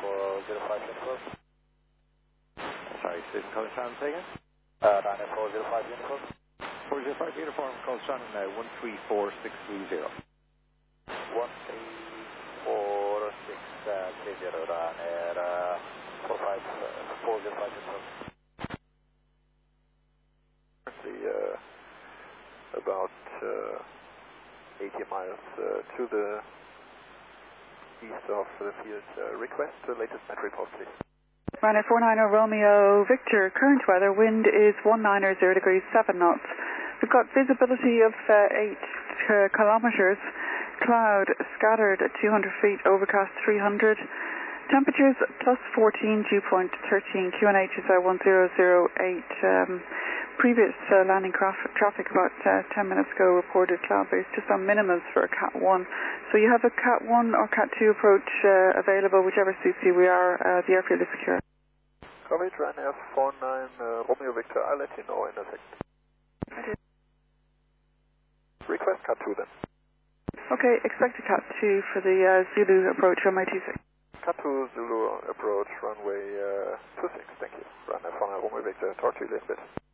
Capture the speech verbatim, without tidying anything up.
four zero five Uniform. Sorry, Susan College Sound, say again? Uh, nine four zero five Uniform. four zero five Uniform, College Sound, uh, one three four six three zero. one three four six three zero, Ryanair uh, four five four zero five Uniform. Currently uh, about uh, eighty miles uh, to the east of the field. Uh, request the latest met report, please. Ryanair four nine zero Romeo Victor, current weather, wind is one nine zero degrees, seven knots. We've got visibility of uh, eight uh, kilometres, cloud scattered at two hundred feet, overcast three hundred. Temperatures plus fourteen, dew point thirteen, Q N H is uh, one zero zero eight. Um, previous uh, landing traffic, traffic about uh, ten minutes ago reported cloud base just on minimums for a Cat one. So you have a Cat one or Cat two approach uh, available, whichever suits you. We are, uh, the airfield is secure. Coverage Ryanair four nine uh, Romeo Victor, I'll let you know in a second. Request Cat two then. Okay, expect a Cat two for the uh, Zulu approach runway two six. Cat two Zulu approach runway uh, two six, thank you. Ryanair four nine Romeo Victor, talk to you a little bit.